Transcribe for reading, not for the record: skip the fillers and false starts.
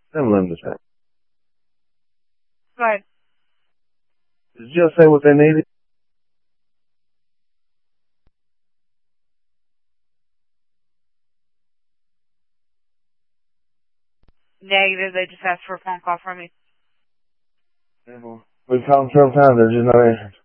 Then let them decide. Go ahead. Did you just say what they needed? Negative. They just asked for a phone call from you. We called them several times. They're just not answering.